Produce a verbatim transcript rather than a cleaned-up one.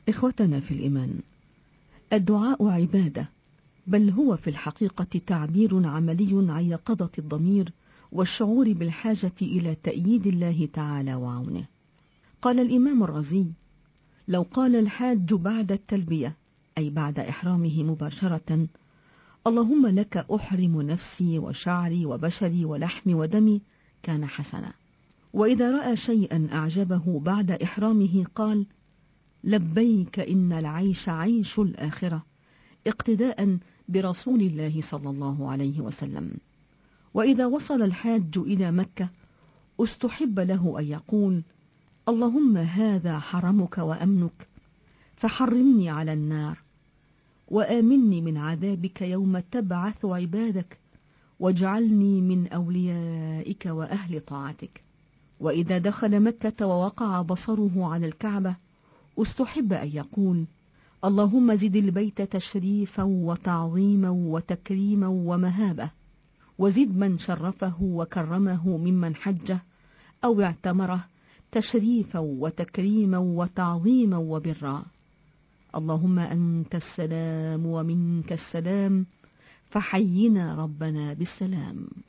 إخوتنا في الإيمان، الدعاء عبادة، بل هو في الحقيقة تعبير عملي عن يقظة الضمير والشعور بالحاجة إلى تأييد الله تعالى وعونه. قال الإمام الرازي: لو قال الحاج بعد التلبية، أي بعد إحرامه مباشرة: اللهم لك أحرم نفسي وشعري وبشري ولحمي ودمي، كان حسنا. وإذا رأى شيئا أعجبه بعد إحرامه قال: لبيك إن العيش عيش الآخرة، اقتداء برسول الله صلى الله عليه وسلم. وإذا وصل الحاج إلى مكة استحب له أن يقول: اللهم هذا حرمك وأمنك، فحرمني على النار، وآمني من عذابك يوم تبعث عبادك، واجعلني من أوليائك وأهل طاعتك. وإذا دخل مكة ووقع بصره على الكعبة استحب أن يقول: اللهم زد البيت تشريفا وتعظيما وتكريما ومهابة، وزد من شرفه وكرمه ممن حجه أو اعتمره تشريفا وتكريما وتعظيما وبرا. اللهم أنت السلام ومنك السلام، فحينا ربنا بالسلام.